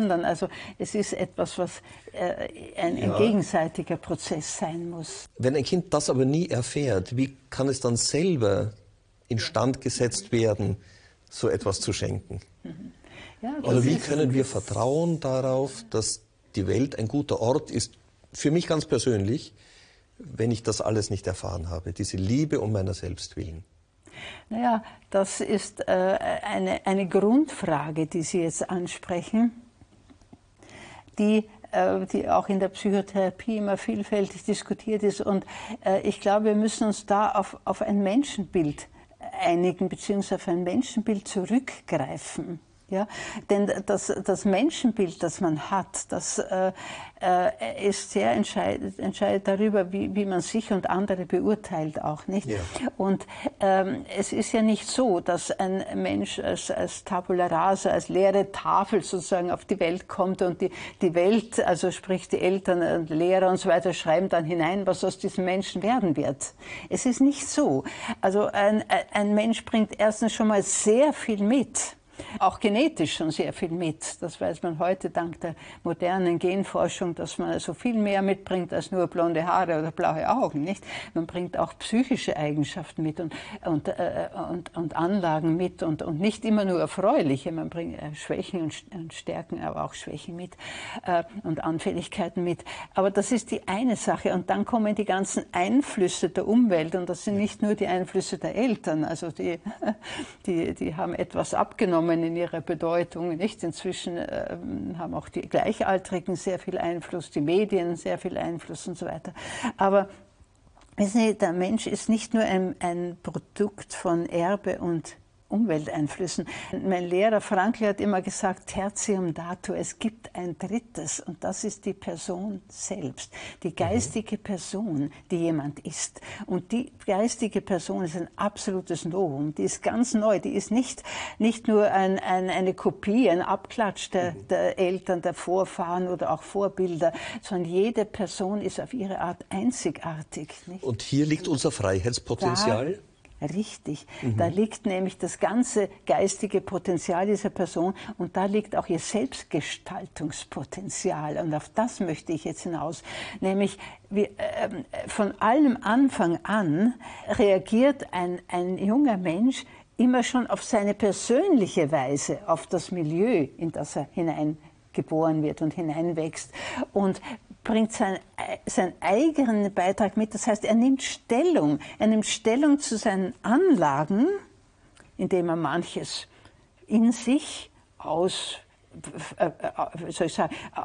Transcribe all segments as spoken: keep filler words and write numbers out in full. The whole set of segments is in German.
anderen. Also es ist etwas, was äh, ein, ja. ein gegenseitiger Prozess sein muss. Wenn ein Kind das aber nie erfährt, wie kann es dann selber instand gesetzt werden, so etwas zu schenken? Mhm. Ja, Oder wie können wir vertrauen darauf, dass die Welt ein guter Ort ist, für mich ganz persönlich, wenn ich das alles nicht erfahren habe, diese Liebe um meiner selbst willen? Naja, das ist äh, eine, eine Grundfrage, die Sie jetzt ansprechen, die, äh, die auch in der Psychotherapie immer vielfältig diskutiert ist. Und äh, ich glaube, wir müssen uns da auf, auf ein Menschenbild einigen, beziehungsweise auf ein Menschenbild zurückgreifen. Ja, denn das, das Menschenbild, das man hat, das äh, äh, ist sehr entscheidend, entscheidet darüber, wie, wie man sich und andere beurteilt auch, nicht? Ja. Und ähm, es ist ja nicht so, dass ein Mensch als, als Tabula rasa, als leere Tafel sozusagen auf die Welt kommt und die, die Welt, also sprich die Eltern und Lehrer und so weiter, schreiben dann hinein, was aus diesem Menschen werden wird. Es ist nicht so. Also ein, ein Mensch bringt erstens schon mal sehr viel mit. Auch genetisch schon sehr viel mit. Das weiß man heute dank der modernen Genforschung, dass man also viel mehr mitbringt als nur blonde Haare oder blaue Augen, nicht? Man bringt auch psychische Eigenschaften mit und, und, äh, und, und Anlagen mit und, und nicht immer nur erfreuliche. Man bringt äh, Schwächen und, und Stärken, aber auch Schwächen mit äh, und Anfälligkeiten mit. Aber das ist die eine Sache. Und dann kommen die ganzen Einflüsse der Umwelt und das sind nicht nur die Einflüsse der Eltern. Also die, die, die haben etwas abgenommen in ihrer Bedeutung, nicht? Inzwischen äh, haben auch die Gleichaltrigen sehr viel Einfluss, die Medien sehr viel Einfluss und so weiter. Aber wissen Sie, der Mensch ist nicht nur ein, ein Produkt von Erbe und Umwelteinflüssen. Mein Lehrer Frankl hat immer gesagt, tertium datur, es gibt ein drittes und das ist die Person selbst, die geistige Person, die jemand ist. Und die geistige Person ist ein absolutes Novum, die ist ganz neu, die ist nicht, nicht nur ein, ein, eine Kopie, ein Abklatsch der, der Eltern, der Vorfahren oder auch Vorbilder, sondern jede Person ist auf ihre Art einzigartig. Nicht? Und hier liegt unser Freiheitspotenzial? Da Richtig. Mhm. Da liegt nämlich das ganze geistige Potenzial dieser Person und da liegt auch ihr Selbstgestaltungspotenzial. Und auf das möchte ich jetzt hinaus. Nämlich wie, äh, von allem Anfang an reagiert ein, ein junger Mensch immer schon auf seine persönliche Weise, auf das Milieu, in das er hineingeboren wird und hineinwächst. Und bringt seinen, seinen eigenen Beitrag mit. Das heißt, er nimmt Stellung. Er nimmt Stellung zu seinen Anlagen, indem er manches in sich aus, äh, äh, soll ich sagen, äh,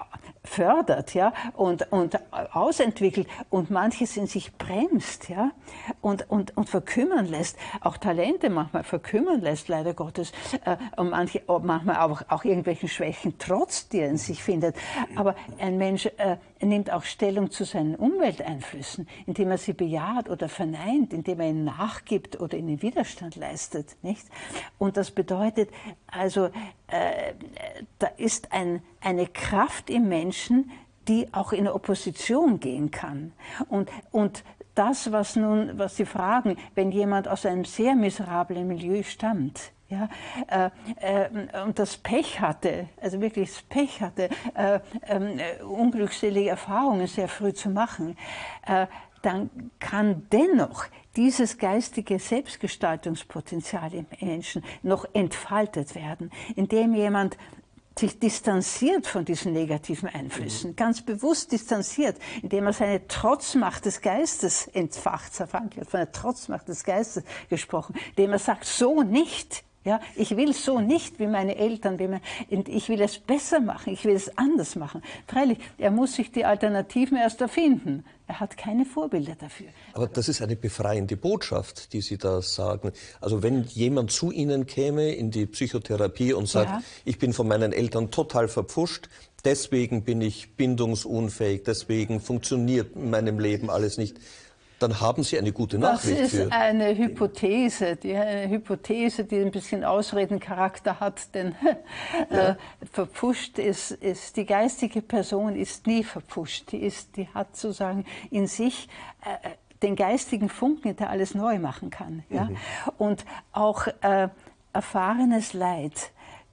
fördert, ja, und, und ausentwickelt und manches in sich bremst, ja, und, und, und verkümmern lässt, auch Talente manchmal verkümmern lässt, leider Gottes, äh, und manche, manchmal auch, auch irgendwelchen Schwächen trotz, die er in sich findet. Aber ein Mensch äh, nimmt auch Stellung zu seinen Umwelteinflüssen, indem er sie bejaht oder verneint, indem er ihnen nachgibt oder ihnen Widerstand leistet, nicht? Und das bedeutet, also, äh, da ist ein, eine Kraft im Menschen, die auch in Opposition gehen kann. Und, und das, was nun, was Sie fragen, wenn jemand aus einem sehr miserablen Milieu stammt, ja, äh, äh, und das Pech hatte, also wirklich das Pech hatte, äh, äh, unglückselige Erfahrungen sehr früh zu machen, äh, dann kann dennoch dieses geistige Selbstgestaltungspotenzial im Menschen noch entfaltet werden, indem jemand sich distanziert von diesen negativen Einflüssen, mhm. ganz bewusst distanziert, indem er seine Trotzmacht des Geistes entfacht. Frankl hat von der Trotzmacht des Geistes gesprochen, indem er sagt, so nicht. Ja, ich will so nicht wie meine Eltern, wie mein, ich will es besser machen, ich will es anders machen. Freilich, er muss sich die Alternativen erst erfinden. Er hat keine Vorbilder dafür. Aber das ist eine befreiende Botschaft, die Sie da sagen. Also wenn jemand zu Ihnen käme in die Psychotherapie und sagt, ja. ich bin von meinen Eltern total verpfuscht, deswegen bin ich bindungsunfähig, deswegen funktioniert in meinem Leben alles nicht, dann haben Sie eine gute Nachricht. Das ist für eine Hypothese, die, eine Hypothese, die ein bisschen Ausredencharakter hat, denn ja. äh, verpfuscht ist, ist, die geistige Person ist nie verpfuscht, die, ist, die hat sozusagen in sich äh, den geistigen Funken, der alles neu machen kann. Ja? Mhm. Und auch äh, erfahrenes Leid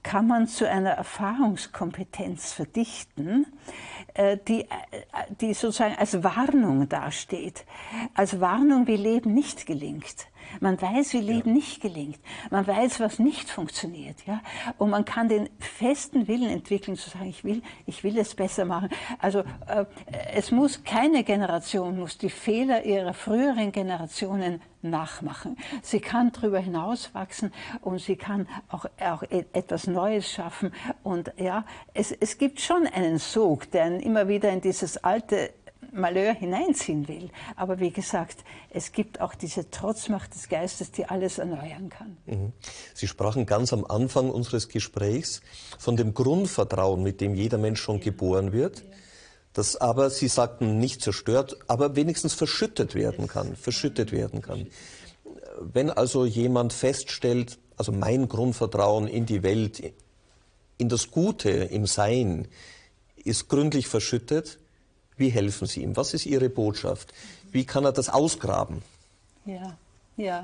kann man zu einer Erfahrungskompetenz verdichten, die, die sozusagen als Warnung dasteht. Als Warnung, wie Leben nicht gelingt. Man weiß, wie Leben ja. nicht gelingt. Man weiß, was nicht funktioniert. Ja? Und man kann den festen Willen entwickeln, zu sagen, ich will, ich will es besser machen. Also äh, es muss keine Generation, muss die Fehler ihrer früheren Generationen nachmachen. Sie kann darüber hinaus wachsen und sie kann auch, auch etwas Neues schaffen. Und ja, es, es gibt schon einen Sog, der immer wieder in dieses alte Malheur hineinziehen will. Aber wie gesagt, es gibt auch diese Trotzmacht des Geistes, die alles erneuern kann. Sie sprachen ganz am Anfang unseres Gesprächs von dem Grundvertrauen, mit dem jeder Mensch schon geboren wird, das aber, Sie sagten, nicht zerstört, aber wenigstens verschüttet werden kann, verschüttet werden kann. Wenn also jemand feststellt, also mein Grundvertrauen in die Welt, in das Gute, im Sein, ist gründlich verschüttet, wie helfen Sie ihm? Was ist Ihre Botschaft? Wie kann er das ausgraben? Ja, ja.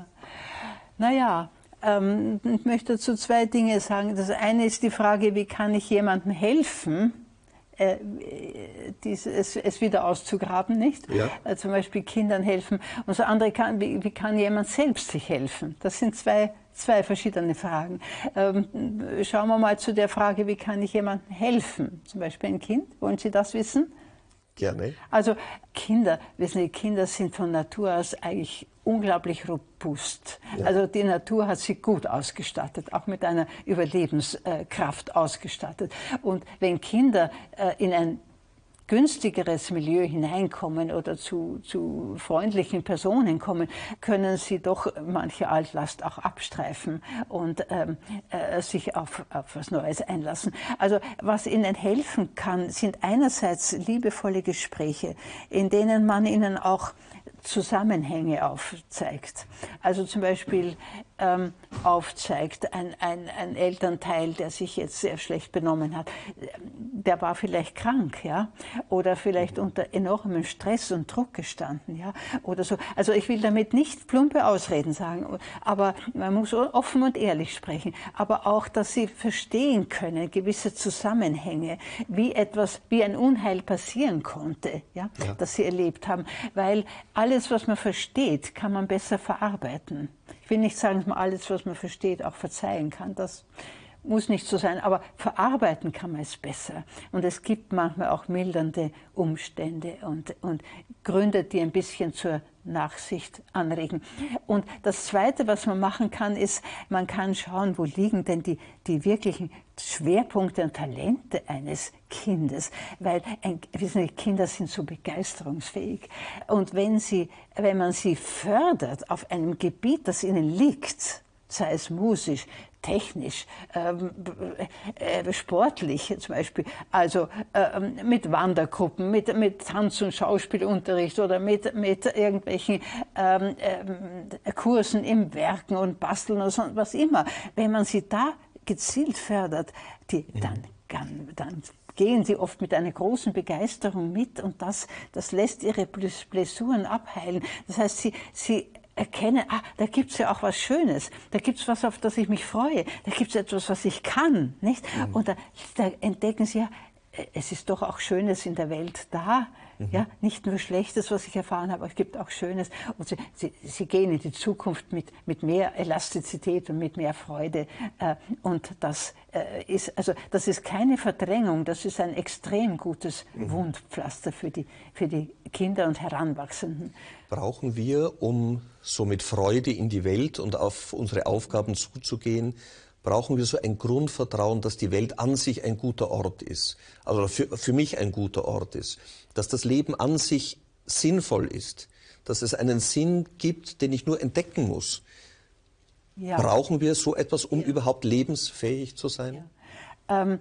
Naja, ähm, ich möchte dazu zwei Dinge sagen. Das eine ist die Frage, wie kann ich jemandem helfen, äh, dies, es, es wieder auszugraben, nicht? Ja. Äh, zum Beispiel Kindern helfen. Und das andere, kann, wie, wie kann jemand selbst sich helfen? Das sind zwei, zwei verschiedene Fragen. Ähm, schauen wir mal zu der Frage, wie kann ich jemandem helfen? Zum Beispiel ein Kind. Wollen Sie das wissen? Gerne. Also Kinder, wissen Sie, Kinder sind von Natur aus eigentlich unglaublich robust. Ja. Also die Natur hat sie gut ausgestattet, auch mit einer Überlebenskraft ausgestattet. Und wenn Kinder äh, in ein günstigeres Milieu hineinkommen oder zu, zu freundlichen Personen kommen, können sie doch manche Altlast auch abstreifen und ähm, äh, sich auf, auf was Neues einlassen. Also was ihnen helfen kann, sind einerseits liebevolle Gespräche, in denen man ihnen auch Zusammenhänge aufzeigt. Also zum Beispiel ähm, aufzeigt, ein, ein, ein Elternteil, der sich jetzt sehr schlecht benommen hat, der war vielleicht krank, ja, oder vielleicht unter enormem Stress und Druck gestanden, ja, oder so. Also ich will damit nicht plumpe Ausreden sagen, aber man muss offen und ehrlich sprechen, aber auch, dass sie verstehen können, gewisse Zusammenhänge, wie etwas, wie ein Unheil passieren konnte, ja, ja. das sie erlebt haben, weil alles, was man versteht, kann man besser verarbeiten. Ich will nicht sagen, dass man alles, was man versteht, auch verzeihen kann. Das muss nicht so sein, aber verarbeiten kann man es besser. Und es gibt manchmal auch mildernde Umstände und, und Gründe, die ein bisschen zur Nachsicht anregen. Und das Zweite, was man machen kann, ist, man kann schauen, wo liegen denn die, die wirklichen Schwerpunkte und Talente eines Kindes. Weil ein, wissen Sie, Kinder sind so begeisterungsfähig. Und wenn, sie, wenn man sie fördert auf einem Gebiet, das ihnen liegt, sei es musisch, technisch, ähm, äh, sportlich zum Beispiel, also äh, mit Wandergruppen, mit, mit Tanz- und Schauspielunterricht oder mit, mit irgendwelchen ähm, äh, Kursen im Werken und Basteln oder so, was immer. Wenn man sie da gezielt fördert, die, dann, dann, dann gehen sie oft mit einer großen Begeisterung mit und das, das lässt ihre Blessuren abheilen. Das heißt, sie, sie erkennen, ah, da gibt es ja auch was Schönes, da gibt es was, auf das ich mich freue, da gibt es etwas, was ich kann, nicht? Mhm. Und da, da entdecken sie ja, es ist doch auch Schönes in der Welt da, mhm. ja, nicht nur Schlechtes, was ich erfahren habe, es gibt auch Schönes. Und sie, sie, sie gehen in die Zukunft mit, mit mehr Elastizität und mit mehr Freude. Äh, und das äh, ist, also das ist keine Verdrängung, das ist ein extrem gutes mhm. Wundpflaster für die, für die Kinder und Heranwachsenden. Brauchen wir, um so mit Freude in die Welt und auf unsere Aufgaben zuzugehen, brauchen wir so ein Grundvertrauen, dass die Welt an sich ein guter Ort ist, also für, für mich ein guter Ort ist, dass das Leben an sich sinnvoll ist, dass es einen Sinn gibt, den ich nur entdecken muss. Ja. Brauchen wir so etwas, um ja. überhaupt lebensfähig zu sein? Ja. Ähm,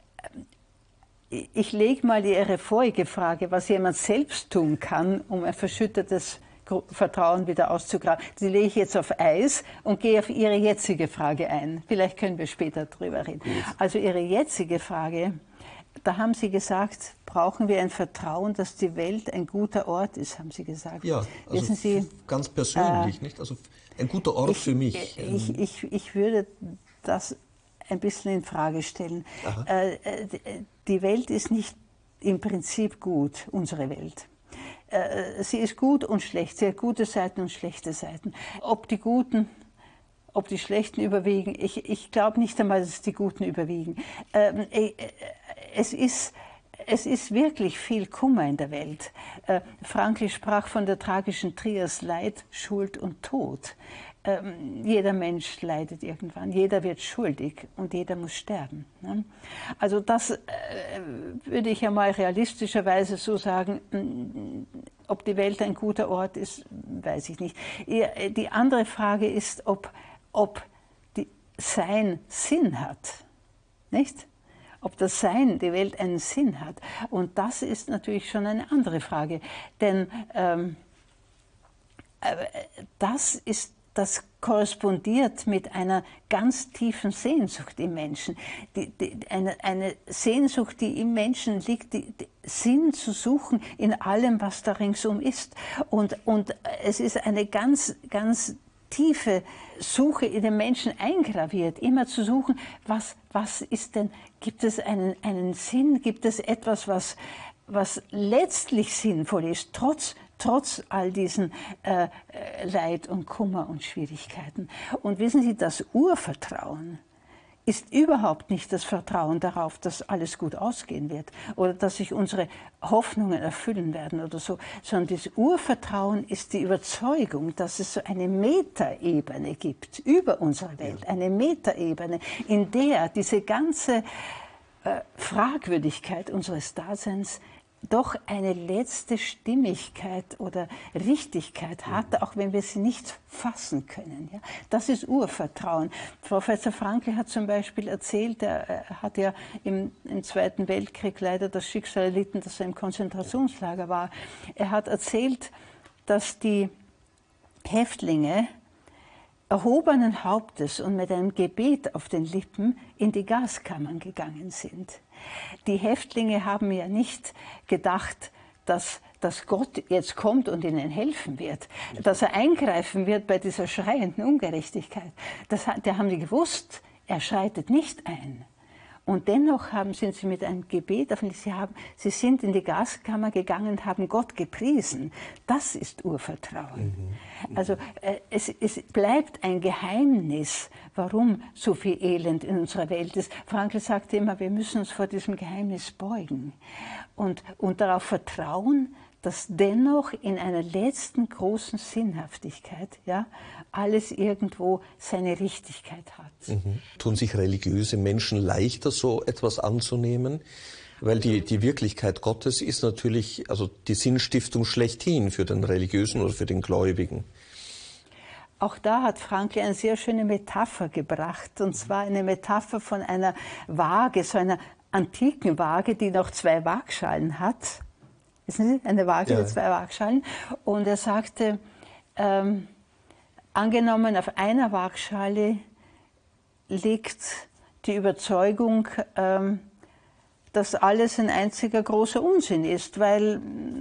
ich lege mal Ihre vorige Frage, was jemand selbst tun kann, um ein verschüttetes Vertrauen wieder auszugraben. Die lege ich jetzt auf Eis und gehe auf Ihre jetzige Frage ein. Vielleicht können wir später darüber reden. Also Ihre jetzige Frage, da haben Sie gesagt, brauchen wir ein Vertrauen, dass die Welt ein guter Ort ist, haben Sie gesagt. Ja, also Wissen Sie, ganz persönlich, äh, nicht? Also ein guter Ort ich, für mich. Ich, ich, ich würde das ein bisschen in Frage stellen. Äh, die Welt ist nicht im Prinzip gut, unsere Welt. Äh, sie ist gut und schlecht, sie hat gute Seiten und schlechte Seiten. Ob die Guten, ob die Schlechten überwiegen, ich, ich glaube nicht einmal, dass die Guten überwiegen. Ähm, äh, es ist... Es ist wirklich viel Kummer in der Welt. Äh, Frankl sprach von der tragischen Trias Leid, Schuld und Tod. Ähm, jeder Mensch leidet irgendwann, jeder wird schuldig und jeder muss sterben. Ne? Also das äh, würde ich einmal realistischerweise so sagen, ob die Welt ein guter Ort ist, weiß ich nicht. Die andere Frage ist, ob, ob die Sein Sinn hat, nicht? Ob das Sein, die Welt, einen Sinn hat. Und das ist natürlich schon eine andere Frage. Denn ähm, das, ist, das korrespondiert mit einer ganz tiefen Sehnsucht im Menschen. Die, die, eine, eine Sehnsucht, die im Menschen liegt, die, die Sinn zu suchen in allem, was da ringsum ist. Und, und es ist eine ganz, ganz tiefe Suche in den Menschen eingraviert, immer zu suchen, was, was ist denn, gibt es einen, einen Sinn, gibt es etwas, was, was letztlich sinnvoll ist, trotz, trotz all diesen äh, Leid und Kummer und Schwierigkeiten. Und wissen Sie, das Urvertrauen ist überhaupt nicht das Vertrauen darauf, dass alles gut ausgehen wird oder dass sich unsere Hoffnungen erfüllen werden oder so, sondern das Urvertrauen ist die Überzeugung, dass es so eine Metaebene gibt über unsere Welt, eine Metaebene, in der diese ganze äh, Fragwürdigkeit unseres Daseins doch eine letzte Stimmigkeit oder Richtigkeit hat, auch wenn wir sie nicht fassen können. Ja? Das ist Urvertrauen. Professor Frankl hat zum Beispiel erzählt, er hat ja im, im Zweiten Weltkrieg leider das Schicksal erlitten, dass er im Konzentrationslager war. Er hat erzählt, dass die Häftlinge erhobenen Hauptes und mit einem Gebet auf den Lippen in die Gaskammern gegangen sind. Die Häftlinge haben ja nicht gedacht, dass, dass Gott jetzt kommt und ihnen helfen wird, dass er eingreifen wird bei dieser schreienden Ungerechtigkeit. Das, da haben sie gewusst, er schreitet nicht ein. Und dennoch haben, sind sie mit einem Gebet, sie, haben, sie sind in die Gaskammer gegangen und haben Gott gepriesen. Das ist Urvertrauen. Mhm. Also äh, es, es bleibt ein Geheimnis, warum so viel Elend in unserer Welt ist. Frankl sagte immer, wir müssen uns vor diesem Geheimnis beugen und, und darauf vertrauen, dass dennoch in einer letzten großen Sinnhaftigkeit ja, alles irgendwo seine Richtigkeit hat. Mhm. Tun sich religiöse Menschen leichter, so etwas anzunehmen? Weil die, die Wirklichkeit Gottes ist natürlich also die Sinnstiftung schlechthin für den Religiösen oder für den Gläubigen. Auch da hat Frankl eine sehr schöne Metapher gebracht, und zwar eine Metapher von einer Waage, so einer antiken Waage, die noch zwei Waagschalen hat. Wissen Sie, eine Waage ja. mit zwei Waagschalen. Und er sagte, ähm, angenommen auf einer Waagschale liegt die Überzeugung, ähm, dass alles ein einziger großer Unsinn ist, weil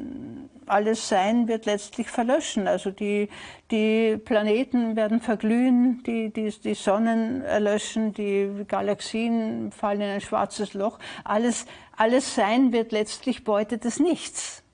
alles Sein wird letztlich verlöschen. Also die, die Planeten werden verglühen, die, die, die Sonnen erlöschen, die Galaxien fallen in ein schwarzes Loch. Alles, alles Sein wird letztlich Beute des Nichts.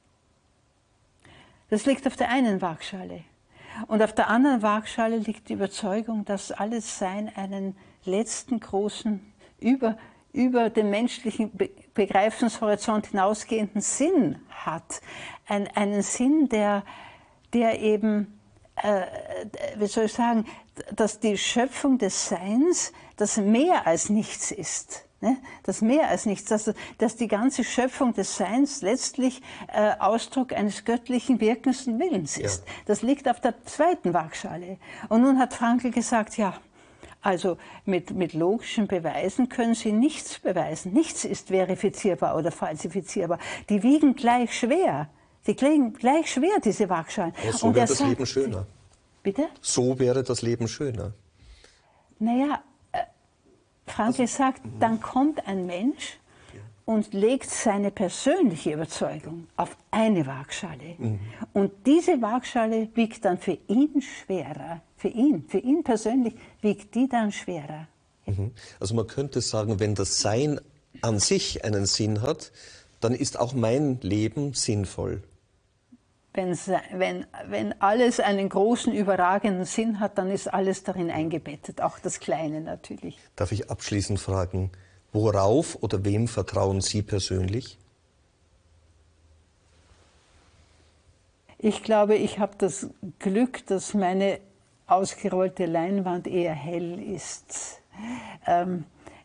Das liegt auf der einen Waagschale. Und auf der anderen Waagschale liegt die Überzeugung, dass alles Sein einen letzten großen, über, über den menschlichen Be Begreifenshorizont hinausgehenden Sinn hat. Ein, einen Sinn, der, der eben, äh, wie soll ich sagen, dass die Schöpfung des Seins das mehr als nichts ist. Ne? Das mehr als nichts, dass, dass die ganze Schöpfung des Seins letztlich äh, Ausdruck eines göttlichen wirkenden Willens ist. Ja. Das liegt auf der zweiten Waagschale. Und nun hat Frankl gesagt, ja, also mit, mit logischen Beweisen können Sie nichts beweisen. Nichts ist verifizierbar oder falsifizierbar. Die wiegen gleich schwer. Die wiegen gleich schwer, diese Waagschalen. Aber so wäre das sagt, Leben schöner. Bitte? So wäre das Leben schöner. Naja, äh, Frankl also, sagt, dann kommt ein Mensch und legt seine persönliche Überzeugung auf eine Waagschale. Mhm. Und diese Waagschale wiegt dann für ihn schwerer. Für ihn, für ihn persönlich wiegt die dann schwerer. Also man könnte sagen, wenn das Sein an sich einen Sinn hat, dann ist auch mein Leben sinnvoll. Wenn, wenn, wenn alles einen großen, überragenden Sinn hat, dann ist alles darin eingebettet, auch das Kleine natürlich. Darf ich abschließend fragen, worauf oder wem vertrauen Sie persönlich? Ich glaube, ich habe das Glück, dass meine ausgerollte Leinwand eher hell ist. Ähm,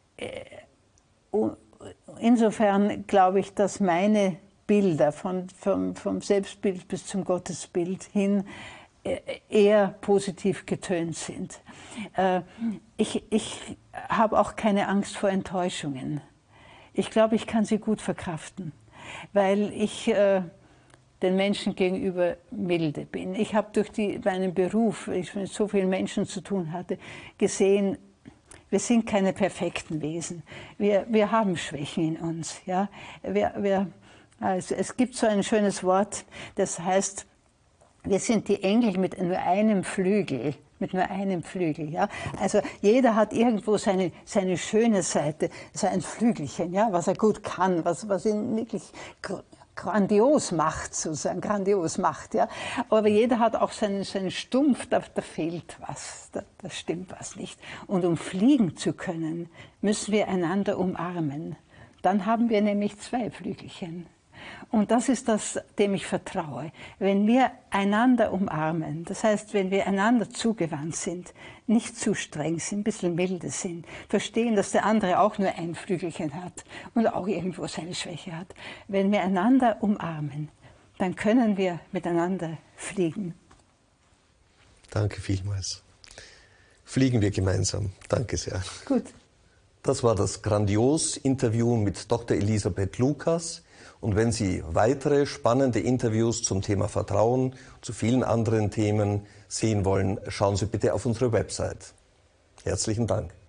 insofern glaube ich, dass meine Bilder von, vom, vom Selbstbild bis zum Gottesbild hin eher positiv getönt sind. Äh, ich ich habe auch keine Angst vor Enttäuschungen. Ich glaube, ich kann sie gut verkraften, weil ich äh, den Menschen gegenüber milde bin. Ich habe durch die, meinen Beruf, ich mit so vielen Menschen zu tun hatte, gesehen, wir sind keine perfekten Wesen. Wir, wir haben Schwächen in uns. Ja? Wir, wir, also es gibt so ein schönes Wort, das heißt, wir sind die Engel mit nur einem Flügel. Mit nur einem Flügel, ja. Also jeder hat irgendwo seine, seine schöne Seite, sein Flügelchen, ja, was er gut kann, was, was ihn wirklich grandios macht, sozusagen, grandios macht, ja. Aber jeder hat auch seinen, seinen Stumpf, da, da fehlt was, da, da stimmt was nicht. Und um fliegen zu können, müssen wir einander umarmen. Dann haben wir nämlich zwei Flügelchen. Und das ist das, dem ich vertraue. Wenn wir einander umarmen, das heißt, wenn wir einander zugewandt sind, nicht zu streng sind, ein bisschen milde sind, verstehen, dass der andere auch nur ein Flügelchen hat und auch irgendwo seine Schwäche hat. Wenn wir einander umarmen, dann können wir miteinander fliegen. Danke vielmals. Fliegen wir gemeinsam. Danke sehr. Gut. Das war das Grandios-Interview mit Doktor Elisabeth Lukas. Und wenn Sie weitere spannende Interviews zum Thema Vertrauen, zu vielen anderen Themen sehen wollen, schauen Sie bitte auf unsere Website. Herzlichen Dank.